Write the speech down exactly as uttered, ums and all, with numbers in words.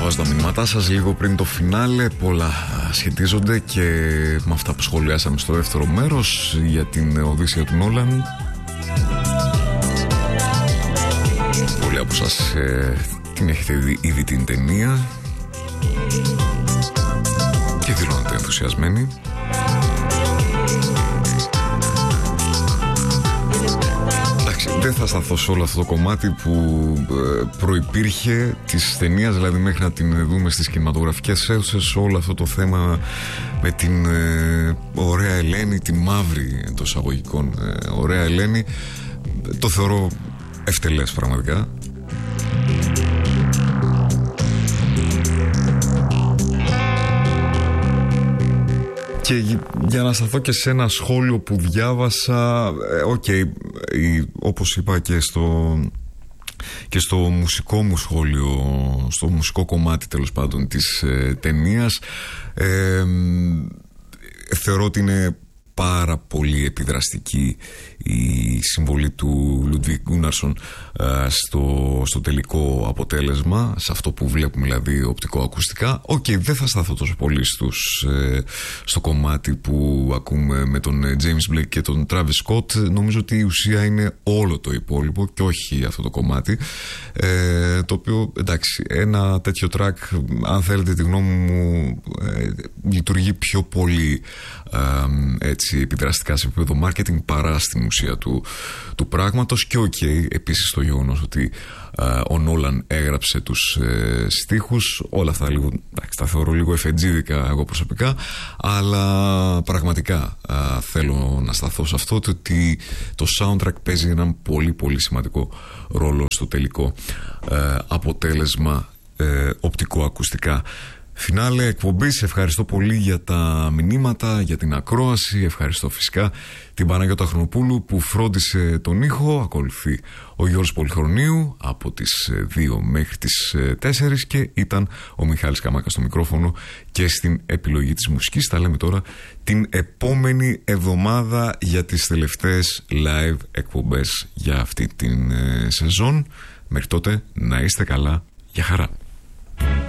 Διαβάζω τα μηνύματά σας λίγο πριν το φινάλε. Πολλά σχετίζονται και με αυτά που σχολιάσαμε στο δεύτερο μέρος για την Οδύσσεια του Νόλαν. Πολλοί από σας ε, την έχετε δει ήδη την ταινία και δηλώνετε ενθουσιασμένοι. Δεν θα σταθώ σε όλο αυτό το κομμάτι που ε, προϋπήρχε της ταινίας, δηλαδή μέχρι να την δούμε στις κινηματογραφικές αίθουσες, όλο αυτό το θέμα με την ε, ωραία Ελένη, την μαύρη εντός αγωγικών ε, ωραία Ελένη, το θεωρώ ευτελές πραγματικά. Και για να σταθώ και σε ένα σχόλιο που διάβασα, οκ, okay, όπως είπα και στο, και στο μουσικό μου σχόλιο, στο μουσικό κομμάτι τέλος πάντων της ε, ταινίας, ε, θεωρώ ότι είναι πάρα πολύ επιδραστική η συμβολή του Λούντβιγκ Γκούναρσον στο, στο τελικό αποτέλεσμα, σε αυτό που βλέπουμε δηλαδή οπτικοακουστικά. Οκ, okay, δεν θα σταθώ τόσο πολύ στους, ε, στο κομμάτι που ακούμε με τον James Blake και τον Travis Scott. Νομίζω ότι η ουσία είναι όλο το υπόλοιπο και όχι αυτό το κομμάτι, ε, το οποίο, εντάξει, ένα τέτοιο track, αν θέλετε τη γνώμη μου, ε, λειτουργεί πιο πολύ ε, έτσι επιδραστικά σε επίπεδο marketing παρά στην ουσία του, του πράγματος. Και οκ, okay, επίσης το γεγονός ότι uh, ο Νόλαν έγραψε τους uh, στίχους, όλα αυτά λίγο, εντάξει, τα θεωρώ λίγο εφετζίδικα εγώ προσωπικά, αλλά πραγματικά uh, θέλω να σταθώ σε αυτό, ότι το soundtrack παίζει έναν πολύ πολύ σημαντικό ρόλο στο τελικό uh, αποτέλεσμα uh, οπτικοακουστικά. Φινάλε εκπομπής, ευχαριστώ πολύ για τα μηνύματα, για την ακρόαση. Ευχαριστώ φυσικά την Παναγιώτα Χρονοπούλου που φρόντισε τον ήχο. Ακολουθεί ο Γιώργος Πολυχρονίου από τις δύο μέχρι τις τέσσερις και ήταν ο Μιχάλης Καμάκας στο μικρόφωνο και στην επιλογή της μουσικής. Τα λέμε τώρα την επόμενη εβδομάδα για τις τελευταίες live εκπομπές για αυτή την σεζόν. Μέχρι τότε να είστε καλά, για χαρά.